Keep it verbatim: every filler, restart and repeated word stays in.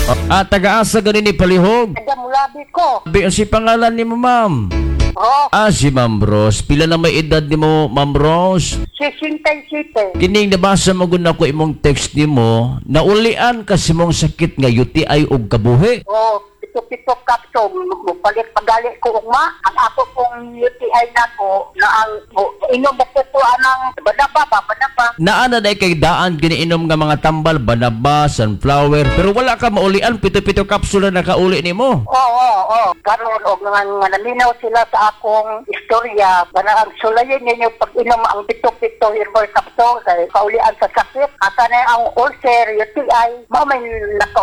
Ah, taga-asa ganin ni Palihog. Taga Mulabi ko. Abi, ang si pangalan ni mo, ma'am? Oh, Ah, si Ma'am Rose. Pila na may edad ni mo, Ma'am Rose? sixty-six. Kining nabasa mo gud ko imong text nimo, naulian kasi mong sakit nga U T I ug kabuhi. Oh, pito-pito kapso. Palit pagali ko ugma. Ang ako pong U T I na ko, na ang oh, inom na ko po anang banaba ba, banaba. Naa na day kay daan giniinom nga mga tambal, banaba, sunflower, pero wala ka maulian, pito-pito kapsula na kauli nimo. Oo, oo, oo. Karon og nga nga naminaw sila sa akong istorya. Bana ang sulayin ninyo pag inom ang pito-pito herbal capsule kay kaulian sa sakit. Asa na ang ulcer, U T I, mao may naka